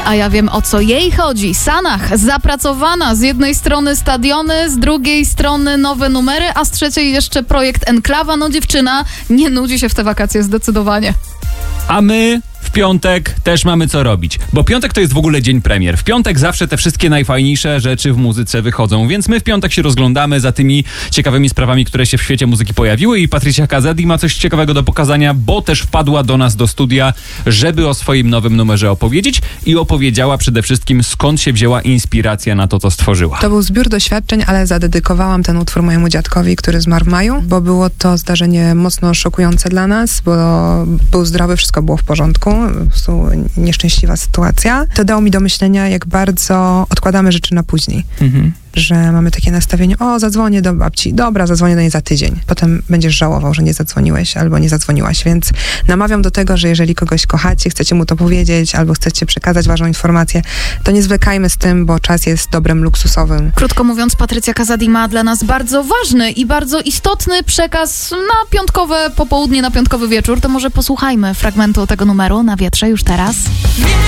a ja wiem, o co jej chodzi. Sanach, zapracowana, z jednej strony stadiony, z drugiej strony nowe numery, a z trzeciej jeszcze projekt Enklawa. No dziewczyna nie nudzi się w te wakacje zdecydowanie. A my w piątek też mamy co robić, bo piątek to jest w ogóle dzień premier. W piątek zawsze te wszystkie najfajniejsze rzeczy w muzyce wychodzą, więc my w piątek się rozglądamy za tymi ciekawymi sprawami, które się w świecie muzyki pojawiły i Patrycja Kazadi ma coś ciekawego do pokazania, bo też wpadła do nas do studia, żeby o swoim nowym numerze opowiedzieć i opowiedziała przede wszystkim, skąd się wzięła inspiracja na to, co stworzyła. To był zbiór doświadczeń, ale zadedykowałam ten utwór mojemu dziadkowi, który zmarł w maju, bo było to zdarzenie mocno szokujące dla nas, bo był zdrowy, wszystko było w porządku. Po prostu nieszczęśliwa sytuacja. To dało mi do myślenia, jak bardzo odkładamy rzeczy na później. Że mamy takie nastawienie, zadzwonię do babci. Dobra, zadzwonię do niej za tydzień. Potem będziesz żałował, że nie zadzwoniłeś albo nie zadzwoniłaś, więc namawiam do tego, że jeżeli kogoś kochacie, chcecie mu to powiedzieć albo chcecie przekazać ważną informację, to nie zwlekajmy z tym, bo czas jest dobrem luksusowym. Krótko mówiąc, Patrycja Kazadi ma dla nas bardzo ważny i bardzo istotny przekaz na piątkowe popołudnie, na piątkowy wieczór. To może posłuchajmy fragmentu tego numeru na wietrze już teraz.